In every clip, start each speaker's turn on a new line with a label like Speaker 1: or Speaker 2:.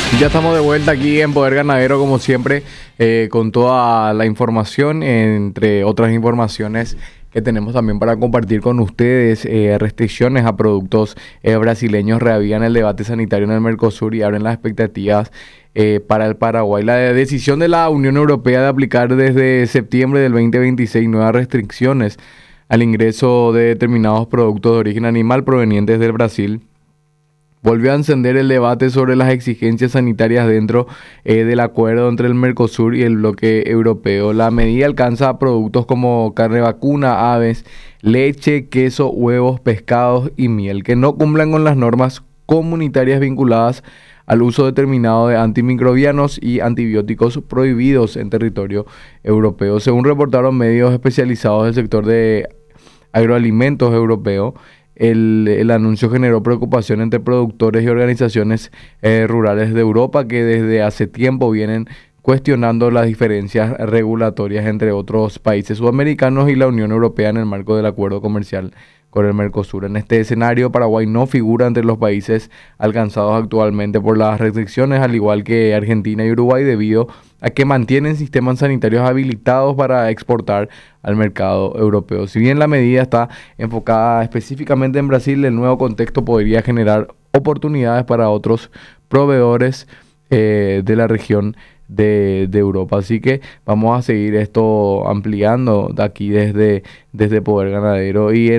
Speaker 1: Ya estamos de vuelta aquí en Poder Ganadero, como siempre, con toda la información, entre otras informaciones que tenemos también para compartir con ustedes. Restricciones a productos brasileños reavivan el debate sanitario en el Mercosur y abren las expectativas para el Paraguay. La decisión de la Unión Europea de aplicar desde septiembre del 2026 nuevas restricciones al ingreso de determinados productos de origen animal provenientes del Brasil volvió a encender el debate sobre las exigencias sanitarias dentro del acuerdo entre el Mercosur y el bloque europeo. La medida alcanza productos como carne vacuna, aves, leche, queso, huevos, pescados y miel que no cumplan con las normas comunitarias vinculadas al uso determinado de antimicrobianos y antibióticos prohibidos en territorio europeo. Según reportaron medios especializados del sector de agroalimentos europeo, el anuncio generó preocupación entre productores y organizaciones rurales de Europa que desde hace tiempo vienen cuestionando las diferencias regulatorias entre otros países sudamericanos y la Unión Europea en el marco del acuerdo comercial con el Mercosur. En este escenario, Paraguay no figura entre los países alcanzados actualmente por las restricciones, al igual que Argentina y Uruguay, debido a que mantienen sistemas sanitarios habilitados para exportar al mercado europeo. Si bien la medida está enfocada específicamente en Brasil, el nuevo contexto podría generar oportunidades para otros proveedores de la región de Europa. Así que vamos a seguir esto ampliando de aquí desde Poder Ganadero. Y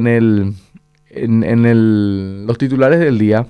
Speaker 1: los titulares del día,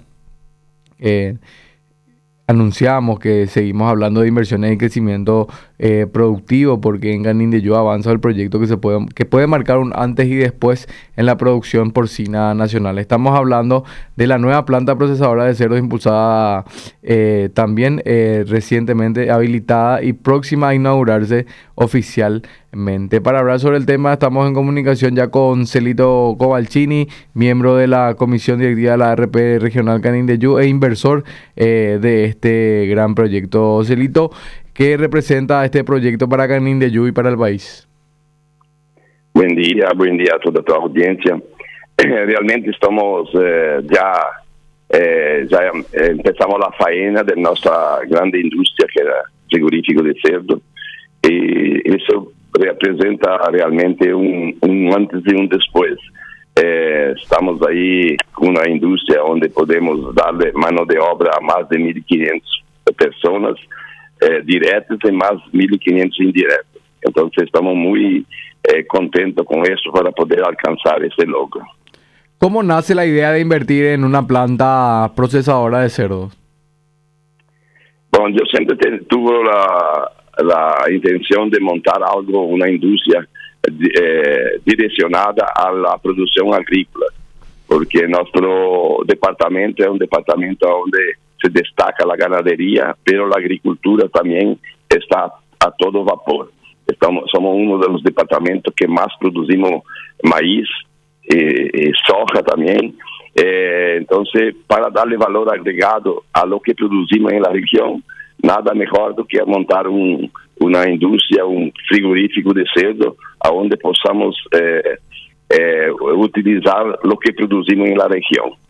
Speaker 1: anunciamos que seguimos hablando de inversiones y crecimiento productivo, porque en Canindeyú avanza el proyecto que puede marcar un antes y después en la producción porcina nacional. Estamos hablando de la nueva planta procesadora de cerdos impulsada también recientemente habilitada y próxima a inaugurarse oficialmente. Para hablar sobre el tema estamos en comunicación ya con Celito Cobalcini, miembro de la comisión directiva de la ARP regional Canindeyú e inversor de este gran proyecto. Celito, ¿qué representa este proyecto para Canindeyú y para el país?
Speaker 2: Buen día a toda tu audiencia. Realmente estamos ya empezamos la faena de nuestra grande industria que era frigorífico de cerdo, y eso representa realmente un antes y un después. Estamos ahí con una industria donde podemos darle mano de obra a más de 1.500 personas directas y más 1.500 indirectas. Entonces estamos muy contentos con eso para poder alcanzar ese logro.
Speaker 1: ¿Cómo nace la idea de invertir en una planta procesadora de cerdos?
Speaker 2: Bueno, yo siempre tuve la intención de montar algo, una industria direccionada a la producción agrícola, porque nuestro departamento es un departamento donde se destaca la ganadería, pero la agricultura también está a todo vapor. Somos uno de los departamentos que más producimos maíz, soja también. Entonces, para darle valor agregado a lo que producimos en la región, nada mejor do que montar una industria, un frigorífico de cerdo, donde possamos utilizar lo que producimos en la región.